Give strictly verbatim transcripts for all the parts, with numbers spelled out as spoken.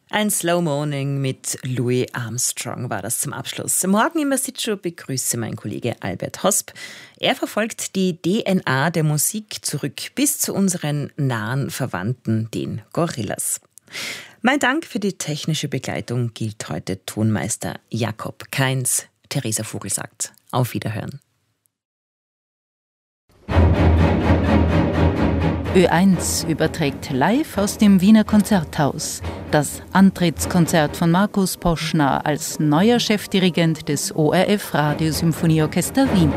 Ein Slow Morning mit Louis Armstrong war das zum Abschluss. Morgen im Studio begrüße mein Kollege Albert Hosp. Er verfolgt die D N A der Musik zurück bis zu unseren nahen Verwandten, den Gorillas. Mein Dank für die technische Begleitung gilt heute Tonmeister Jakob Kainz. Theresa Vogel sagt auf Wiederhören. Ö eins überträgt live aus dem Wiener Konzerthaus das Antrittskonzert von Markus Poschner als neuer Chefdirigent des O R F Radiosymphonieorchester Wien.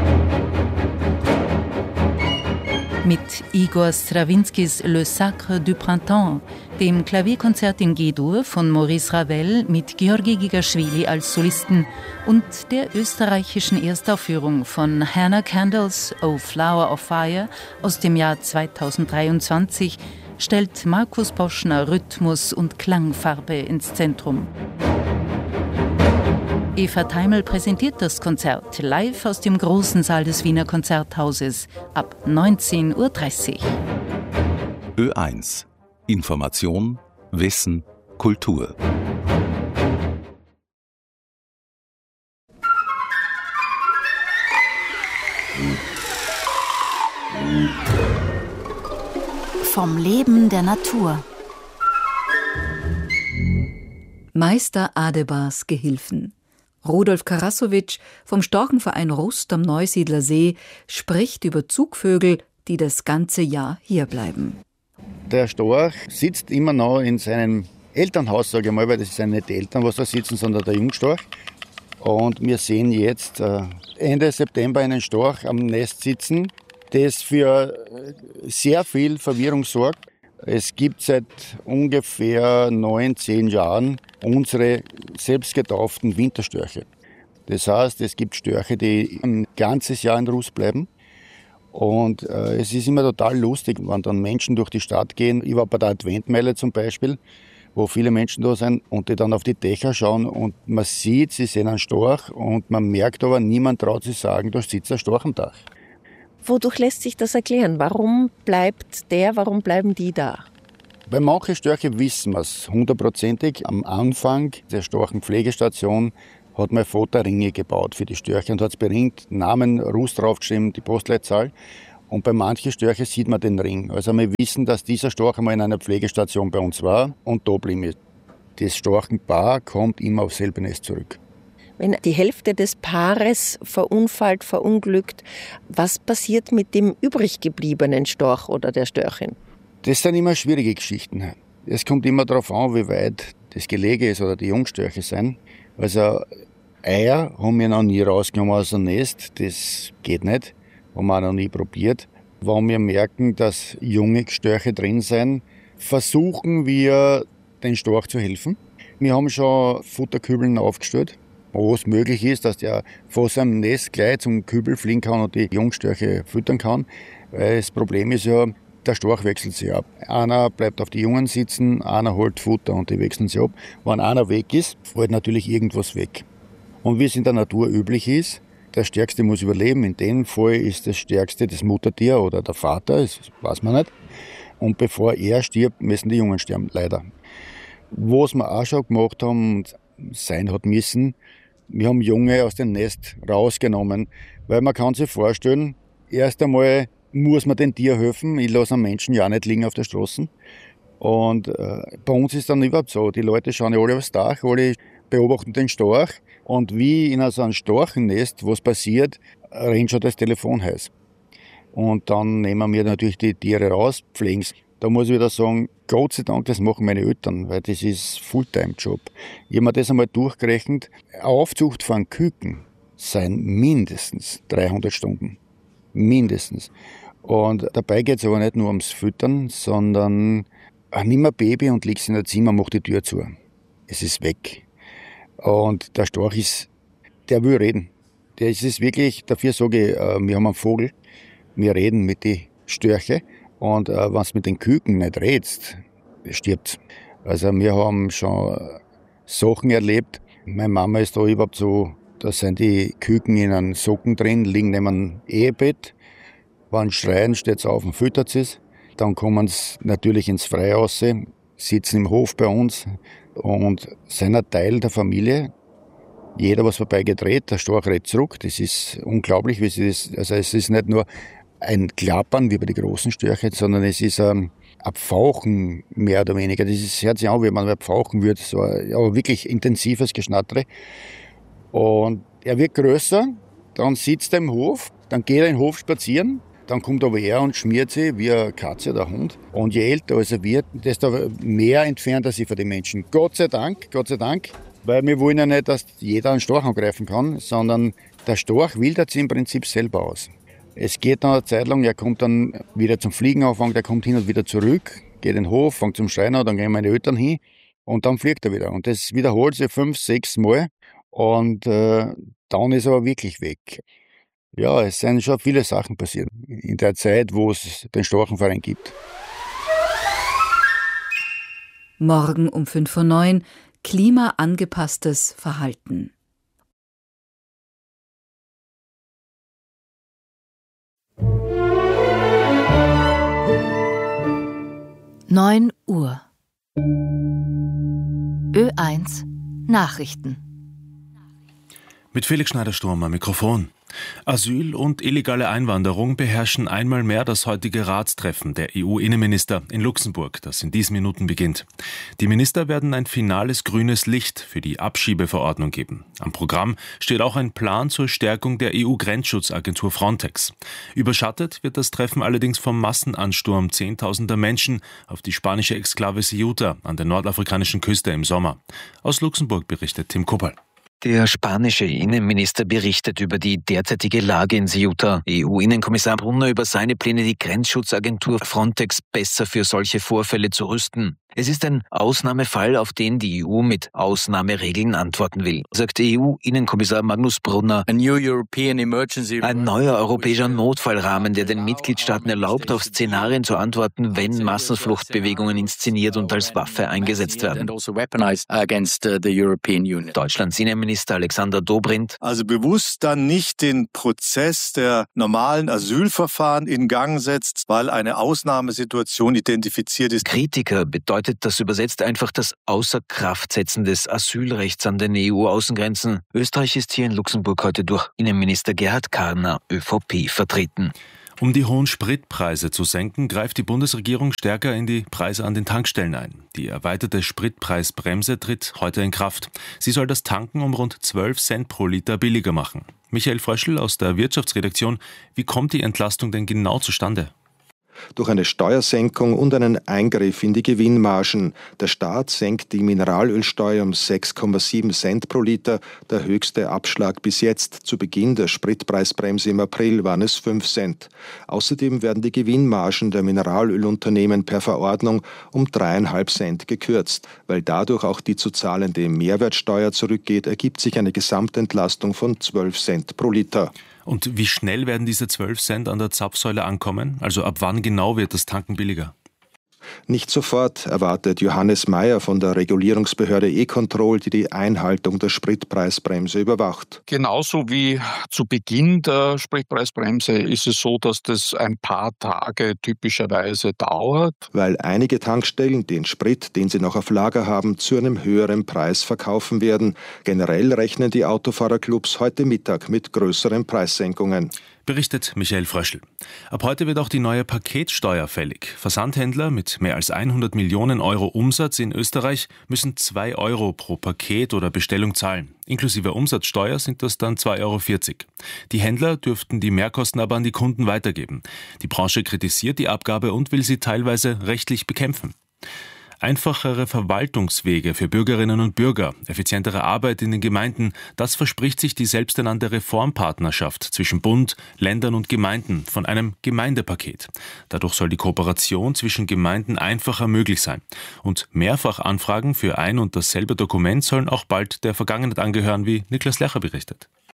Mit Igor Strawinskys Le Sacre du Printemps, dem Klavierkonzert in G-Dur von Maurice Ravel mit Georgi Gigaschwili als Solisten und der österreichischen Erstaufführung von Hannah Candles O Flower of Fire aus dem Jahr zweitausenddreiundzwanzig stellt Markus Poschner Rhythmus und Klangfarbe ins Zentrum. Eva Teimel präsentiert das Konzert live aus dem großen Saal des Wiener Konzerthauses ab neunzehn Uhr dreißig. Ö eins. Information, Wissen, Kultur. Vom Leben der Natur. Meister Adebars Gehilfen. Rudolf Karasowitsch vom Storchenverein Rust am Neusiedler See spricht über Zugvögel, die das ganze Jahr hierbleiben. Der Storch sitzt immer noch in seinem Elternhaus, sage ich mal, weil das sind nicht die Eltern, was da sitzen, sondern der Jungstorch. Und wir sehen jetzt äh, Ende September einen Storch am Nest sitzen, das für sehr viel Verwirrung sorgt. Es gibt seit ungefähr neun, zehn Jahren unsere selbstgetauften Winterstörche. Das heißt, es gibt Störche, die ein ganzes Jahr in Rust bleiben. Und äh, es ist immer total lustig, wenn dann Menschen durch die Stadt gehen. Ich war bei der Adventmeile zum Beispiel, wo viele Menschen da sind und die dann auf die Dächer schauen und man sieht, sie sehen einen Storch und man merkt aber, niemand traut sich sagen, da sitzt ein Storch am Dach. Wodurch lässt sich das erklären? Warum bleibt der, warum bleiben die da? Bei manchen Störchen wissen wir es hundertprozentig. Am Anfang der Storchenpflegestation hat mein Vater Ringe gebaut für die Störche und hat es beringt, Namen, Rust draufgeschrieben, die Postleitzahl. Und bei manchen Störchen sieht man den Ring. Also wir wissen, dass dieser Storch einmal in einer Pflegestation bei uns war und da geblieben ist. Das Storchenpaar kommt immer aufs selbe Nest zurück. Wenn die Hälfte des Paares verunfallt, verunglückt, was passiert mit dem übrig gebliebenen Storch oder der Störchin? Das sind immer schwierige Geschichten. Es kommt immer darauf an, wie weit das Gelege ist oder die Jungstörche sind. Also Eier haben wir noch nie rausgenommen aus dem Nest, das geht nicht, haben wir auch noch nie probiert. Wenn wir merken, dass junge Störche drin sind, versuchen wir, den Storch zu helfen. Wir haben schon Futterkübeln aufgestellt, wo es möglich ist, dass der von seinem Nest gleich zum Kübel fliegen kann und die Jungstörche füttern kann. Weil das Problem ist ja, der Storch wechselt sich ab. Einer bleibt auf die Jungen sitzen, einer holt Futter und die wechseln sich ab. Wenn einer weg ist, fällt natürlich irgendwas weg. Und wie es in der Natur üblich ist, der Stärkste muss überleben. In dem Fall ist das Stärkste das Muttertier oder der Vater, das weiß man nicht. Und bevor er stirbt, müssen die Jungen sterben, leider. Was wir auch schon gemacht haben und sein hat müssen, wir haben Junge aus dem Nest rausgenommen, weil man kann sich vorstellen, erst einmal muss man den Tier helfen. Ich lasse einen Menschen ja auch nicht liegen auf der Straße. Und äh, bei uns ist dann überhaupt so, die Leute schauen ja alle aufs Dach, alle beobachten den Storch. Und wie in so einem Storchennest was passiert, rennt schon das Telefon heiß. Und dann nehmen wir natürlich die Tiere raus, pflegen sie. Da muss ich wieder sagen, Gott sei Dank, das machen meine Eltern, weil das ist Fulltime-Job. Ich habe mir das einmal durchgerechnet. Eine Aufzucht von Küken sind mindestens dreihundert Stunden. Mindestens. Und dabei geht es aber nicht nur ums Füttern, sondern ach, nimm ein Baby und legst es in ein Zimmer, mach die Tür zu. Es ist weg. Und der Storch ist, der will reden. Der ist es wirklich, dafür sage ich, wir haben einen Vogel, wir reden mit den Störchen. Und äh, wenn du mit den Küken nicht redest, stirbt. Also wir haben schon Sachen erlebt. Meine Mama ist da überhaupt so, da sind die Küken in einem Socken drin, liegen neben einem Ehebett. Wenn sie schreien, steht sie auf und füttert sie es. Dann kommen sie natürlich ins Freie raus, sitzen im Hof bei uns, und sind ein Teil der Familie. Jeder, was vorbeigeht, redet, der Storch redet zurück. Das ist unglaublich, wie sie das, also es ist nicht nur ein Klappern wie bei den großen Störchen, sondern es ist ein, ein Pfauchen mehr oder weniger. Das ist, hört sich an, wie man pfauchen würde, so ein, aber wirklich intensives Geschnattere. Und er wird größer, dann sitzt er im Hof, dann geht er in den Hof spazieren, dann kommt aber er und schmiert sich wie eine Katze oder ein Hund. Und je älter er wird, desto mehr entfernt er sich von den Menschen. Gott sei Dank, Gott sei Dank, weil wir wollen ja nicht, dass jeder einen Storch angreifen kann, sondern der Storch wildert sich im Prinzip selber aus. Es geht dann eine Zeit lang, er kommt dann wieder zum Fliegen anfangen, der kommt hin und wieder zurück, geht in den Hof, fängt zum Schreiner, dann gehen meine Eltern hin und dann fliegt er wieder. Und das wiederholt sich fünf, sechs Mal und äh, dann ist er aber wirklich weg. Ja, es sind schon viele Sachen passiert in der Zeit, wo es den Storchenverein gibt. Morgen um fünf Uhr neun, klimaangepasstes Verhalten. neun Uhr. Ö eins Nachrichten. Mit Felix Schneider-Sturm am Mikrofon. Asyl und illegale Einwanderung beherrschen einmal mehr das heutige Ratstreffen der E U-Innenminister in Luxemburg, das in diesen Minuten beginnt. Die Minister werden ein finales grünes Licht für die Abschiebeverordnung geben. Am Programm steht auch ein Plan zur Stärkung der E U-Grenzschutzagentur Frontex. Überschattet wird das Treffen allerdings vom Massenansturm zehntausender Menschen auf die spanische Exklave Ceuta an der nordafrikanischen Küste im Sommer. Aus Luxemburg berichtet Tim Kuppel. Der spanische Innenminister berichtet über die derzeitige Lage in Ceuta. E U-Innenkommissar Brunner über seine Pläne, die Grenzschutzagentur Frontex besser für solche Vorfälle zu rüsten. Es ist ein Ausnahmefall, auf den die E U mit Ausnahmeregeln antworten will, sagt E U-Innenkommissar Magnus Brunner. Ein neuer europäischer Notfallrahmen, der den Mitgliedstaaten erlaubt, auf Szenarien zu antworten, wenn Massenfluchtbewegungen inszeniert und als Waffe eingesetzt werden. Deutschlands Innenminister Alexander Dobrindt. Also bewusst dann nicht den Prozess der normalen Asylverfahren in Gang setzt, weil eine Ausnahmesituation identifiziert ist. Kritiker bedeutet das übersetzt einfach das Außerkraftsetzen des Asylrechts an den E U-Außengrenzen. Österreich ist hier in Luxemburg heute durch Innenminister Gerhard Karner, ÖVP, vertreten. Um die hohen Spritpreise zu senken, greift die Bundesregierung stärker in die Preise an den Tankstellen ein. Die erweiterte Spritpreisbremse tritt heute in Kraft. Sie soll das Tanken um rund zwölf Cent pro Liter billiger machen. Michael Fröschl aus der Wirtschaftsredaktion. Wie kommt die Entlastung denn genau zustande? Durch eine Steuersenkung und einen Eingriff in die Gewinnmargen. Der Staat senkt die Mineralölsteuer um sechs Komma sieben Cent pro Liter, der höchste Abschlag bis jetzt. Zu Beginn der Spritpreisbremse im April waren es fünf Cent. Außerdem werden die Gewinnmargen der Mineralölunternehmen per Verordnung um dreieinhalb Cent gekürzt. Weil dadurch auch die zu zahlende Mehrwertsteuer zurückgeht, ergibt sich eine Gesamtentlastung von zwölf Cent pro Liter. Und wie schnell werden diese zwölf Cent an der Zapfsäule ankommen? Also ab wann genau wird das Tanken billiger? Nicht sofort, erwartet Johannes Mayer von der Regulierungsbehörde E-Control, die die Einhaltung der Spritpreisbremse überwacht. Genauso wie zu Beginn der Spritpreisbremse ist es so, dass das ein paar Tage typischerweise dauert. Weil einige Tankstellen den Sprit, den sie noch auf Lager haben, zu einem höheren Preis verkaufen werden. Generell rechnen die Autofahrerclubs heute Mittag mit größeren Preissenkungen. Berichtet Michael Fröschl. Ab heute wird auch die neue Paketsteuer fällig. Versandhändler mit mehr als hundert Millionen Euro Umsatz in Österreich müssen zwei Euro pro Paket oder Bestellung zahlen. Inklusive Umsatzsteuer sind das dann zwei Euro vierzig. Die Händler dürften die Mehrkosten aber an die Kunden weitergeben. Die Branche kritisiert die Abgabe und will sie teilweise rechtlich bekämpfen. Einfachere Verwaltungswege für Bürgerinnen und Bürger, effizientere Arbeit in den Gemeinden, das verspricht sich die selbsternannte Reformpartnerschaft zwischen Bund, Ländern und Gemeinden von einem Gemeindepaket. Dadurch soll die Kooperation zwischen Gemeinden einfacher möglich sein. Und Mehrfachanfragen für ein und dasselbe Dokument sollen auch bald der Vergangenheit angehören, wie Niklas Lercher berichtet.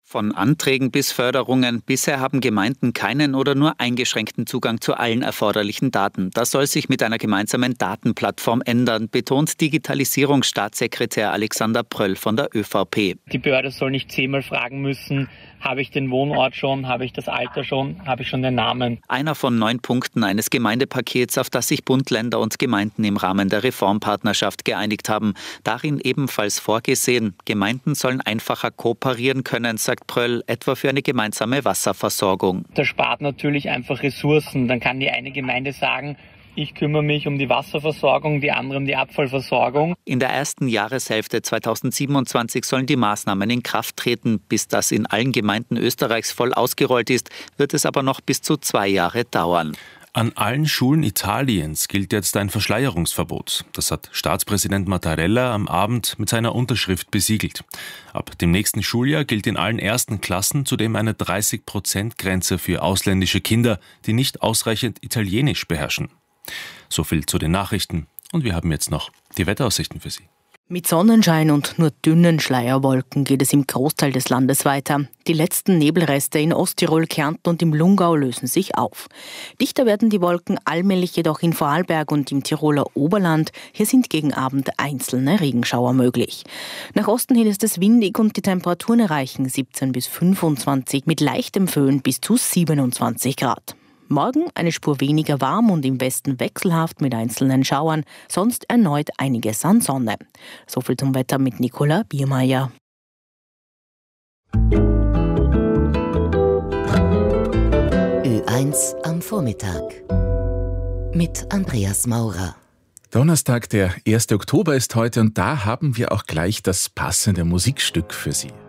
Von Anträgen bis Förderungen. Bisher haben Gemeinden keinen oder nur eingeschränkten Zugang zu allen erforderlichen Daten. Das soll sich mit einer gemeinsamen Datenplattform ändern, betont Digitalisierungsstaatssekretär Alexander Pröll von der ÖVP. Die Behörde soll nicht zehnmal fragen müssen, habe ich den Wohnort schon, habe ich das Alter schon, habe ich schon den Namen. Einer von neun Punkten eines Gemeindepakets, auf das sich Bund, Länder und Gemeinden im Rahmen der Reformpartnerschaft geeinigt haben. Darin ebenfalls vorgesehen, Gemeinden sollen einfacher kooperieren können, sagt Pröll, etwa für eine gemeinsame Wasserversorgung. Das spart natürlich einfach Ressourcen. Dann kann die eine Gemeinde sagen, ich kümmere mich um die Wasserversorgung, die andere um die Abfallversorgung. In der ersten Jahreshälfte zweitausendsiebenundzwanzig sollen die Maßnahmen in Kraft treten. Bis das in allen Gemeinden Österreichs voll ausgerollt ist, wird es aber noch bis zu zwei Jahre dauern. An allen Schulen Italiens gilt jetzt ein Verschleierungsverbot. Das hat Staatspräsident Mattarella am Abend mit seiner Unterschrift besiegelt. Ab dem nächsten Schuljahr gilt in allen ersten Klassen zudem eine dreißig Prozent Grenze für ausländische Kinder, die nicht ausreichend Italienisch beherrschen. So viel zu den Nachrichten. Und wir haben jetzt noch die Wetteraussichten für Sie. Mit Sonnenschein und nur dünnen Schleierwolken geht es im Großteil des Landes weiter. Die letzten Nebelreste in Osttirol, Kärnten und im Lungau lösen sich auf. Dichter werden die Wolken allmählich jedoch in Vorarlberg und im Tiroler Oberland. Hier sind gegen Abend einzelne Regenschauer möglich. Nach Osten hin ist es windig und die Temperaturen erreichen siebzehn bis fünfundzwanzig, mit leichtem Föhn bis zu siebenundzwanzig Grad. Morgen eine Spur weniger warm und im Westen wechselhaft mit einzelnen Schauern, sonst erneut einiges an Sonne. So viel zum Wetter mit Nicola Biermeier. Ö eins am Vormittag mit Andreas Maurer. Donnerstag, der erster Oktober ist heute und da haben wir auch gleich das passende Musikstück für Sie.